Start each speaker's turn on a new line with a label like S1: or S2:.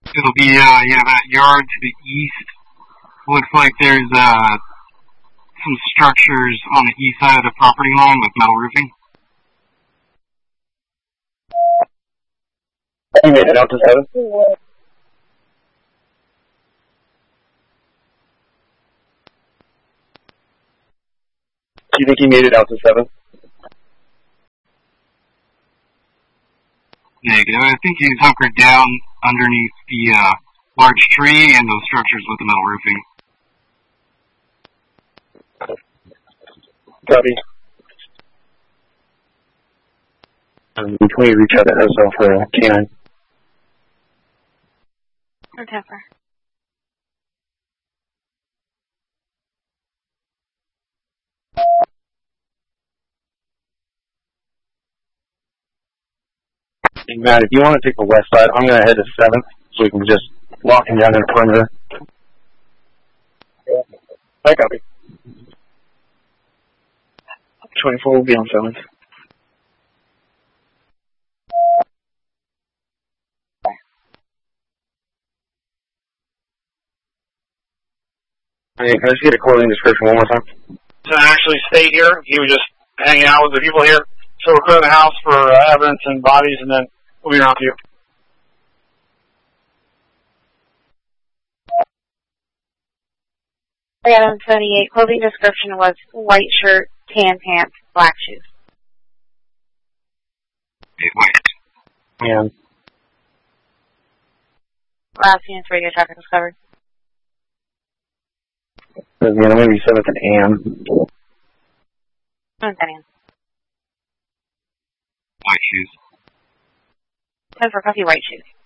S1: It'll be, that yard to the east. Looks like there's, some structures on the east side of the property line with metal roofing.
S2: You made it out to 7? Do you think he made it out to 7?
S1: Negative. I think he's hunkered down underneath the, large tree and those structures with the metal roofing.
S2: Copy. Can we reach out to SL for a K9?
S3: Or Tepper.
S2: Hey, Matt, if you want to take the west side, I'm going to head to 7th so we can just walk him down in the perimeter. I copy. 24 will be on 7th. Hey, can I just get a coordinating description one more time?
S4: To actually stay here. He was just hanging out with the people here. So we're clearing the house for evidence and bodies, and then we'll be around to you.
S3: Adam 78, clothing description was white shirt, tan pants, black shoes.
S1: White.
S2: And
S3: Last unit's radio traffic was covered.
S2: I'm going to be 7th and Ann.
S1: White shoes.
S3: 10 for coffee, white shoes.